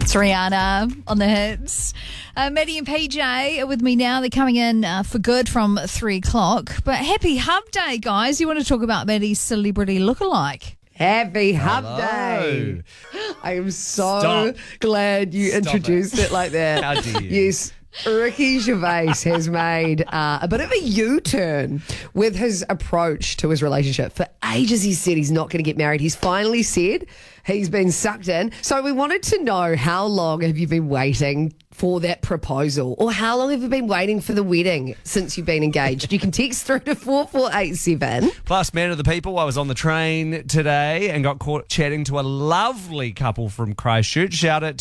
It's Rihanna on the hits. Maddie and PJ are with me now. They're coming in for good from 3 o'clock. But happy Hub Day, guys. You want to talk about Maddie's celebrity lookalike? Happy Hub Day. I am so glad you introduced it like that. How dare you? Yes. Ricky Gervais has made a bit of a U-turn with his approach to his relationship. For ages he said he's not going to get married. He's finally said he's been sucked in. So we wanted to know, how long have you been waiting for that proposal? Or how long have you been waiting for the wedding since you've been engaged? You can text through to 4487. Plus, man of the people, I was on the train today and got caught chatting to a lovely couple from Christchurch. Shout out